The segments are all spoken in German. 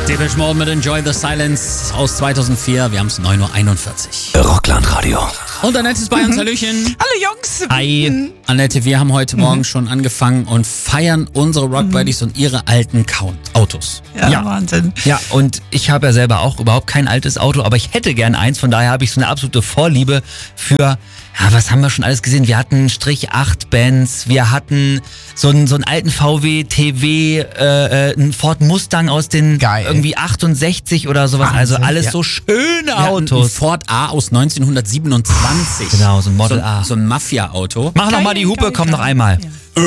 Depeche Mode mit Enjoy the Silence aus 2004. Wir haben es 9.41 Uhr. Rockland-Radio. Und Annette ist bei uns. Hallöchen. Hallo Jungs. Hi. Annette, wir haben heute Morgen schon angefangen und feiern unsere Rock Buddies und ihre alten Autos. Ja, Wahnsinn. Ja, und ich habe ja selber auch überhaupt kein altes Auto, aber ich hätte gern eins. Von daher habe ich so eine absolute Vorliebe für... Ja, was haben wir schon alles gesehen? Wir hatten Strich 8 Benz, wir hatten so einen alten VW TW, einen Ford Mustang aus den irgendwie 68 oder sowas. Wahnsinn, also alles so schöne Autos. Ein Ford A aus 1927. Genau, so ein Model A. So ein Mafia-Auto. Mach nochmal die Hupe, komm noch einmal. So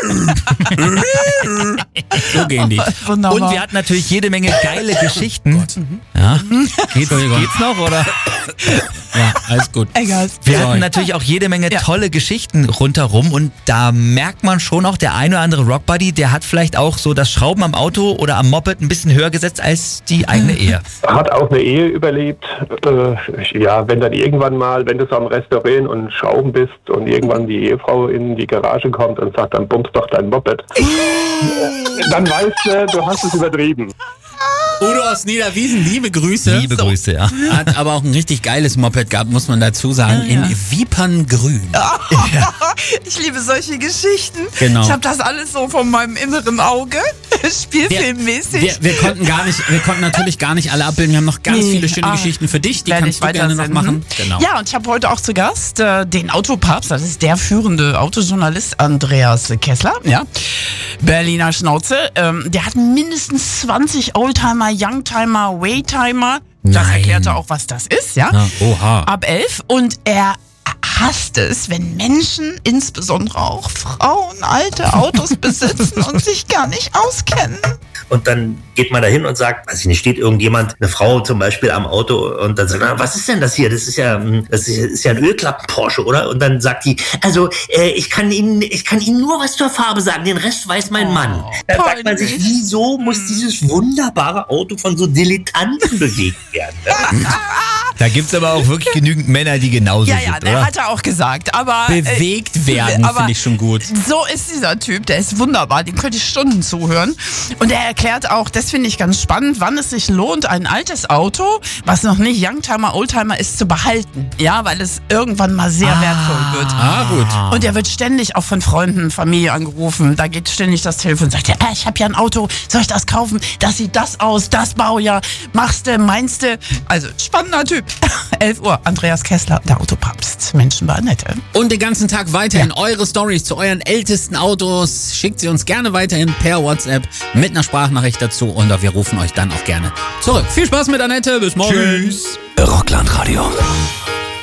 gehen die. Wunderbar. Und wir hatten natürlich jede Menge geile Geschichten. Ja. Geht's noch, oder? Ja, alles gut. Egal. Wir hatten natürlich auch jede Menge tolle Geschichten rundherum und da merkt man schon auch, der eine oder andere Rockbuddy, der hat vielleicht auch so das Schrauben am Auto oder am Moped ein bisschen höher gesetzt als die eigene Ehe. Hat auch eine Ehe überlebt. Ja, wenn dann irgendwann mal, wenn du so am Restaurieren und Schrauben bist und irgendwann die Ehefrau in die Garage kommt und sagt, dann bummst doch dein Moped. Dann weißt du hast es übertrieben. Udo aus Niederwiesen, liebe Grüße. Liebe Grüße, ja. Hat aber auch ein richtig geiles Moped gehabt, muss man dazu sagen, in Viperngrün. Ich liebe solche Geschichten. Genau. Ich habe das alles so von meinem inneren Auge, spielfilmmäßig. Wir konnten natürlich gar nicht alle abbilden. Wir haben noch ganz viele schöne Geschichten für dich, die Werde kannst ich du gerne noch machen. Genau. Ja, und ich habe heute auch zu Gast den Autopapst, das ist der führende Autojournalist Andreas Kessler, ja. Berliner Schnauze. Der hat mindestens 20 Oldtimer, Youngtimer, Waytimer. Das Nein. erklärte auch, was das ist, ja. Oha. Ab 11. Und er hasst es, wenn Menschen, insbesondere auch Frauen, alte Autos besitzen und sich gar nicht auskennen. Und dann geht man da hin und sagt, weiß ich nicht, steht irgendjemand, eine Frau zum Beispiel am Auto und dann sagt, was ist denn das hier? Das ist ja ein Ölklappen-Porsche, oder? Und dann sagt die, also ich kann Ihnen nur was zur Farbe sagen, den Rest weiß mein Mann. Da sagt man sich, wieso muss dieses wunderbare Auto von so Dilettanten bewegt werden? Da gibt's aber auch wirklich genügend Männer, die genauso sind, oder? Hat er auch gesagt. Aber Bewegt werden, finde ich schon gut. So ist dieser Typ, der ist wunderbar, dem könnte ich Stunden zuhören. Und er erklärt auch, das finde ich ganz spannend, wann es sich lohnt, ein altes Auto, was noch nicht Youngtimer, Oldtimer ist, zu behalten. Ja, weil es irgendwann mal sehr wertvoll wird. Gut. Und er wird ständig auch von Freunden, Familie angerufen. Da geht ständig das Telefon und sagt, ich habe ja ein Auto, soll ich das kaufen? Das sieht das aus, das Baujahr, machst du, meinst du? Also, spannender Typ. 11 Uhr, Andreas Kessler, der Autopapst. Menschen bei Annette. Und den ganzen Tag weiterhin eure Storys zu euren ältesten Autos. Schickt sie uns gerne weiterhin per WhatsApp mit einer Sprachnachricht dazu und wir rufen euch dann auch gerne zurück. Viel Spaß mit Annette, bis morgen. Tschüss. Rockland-Radio.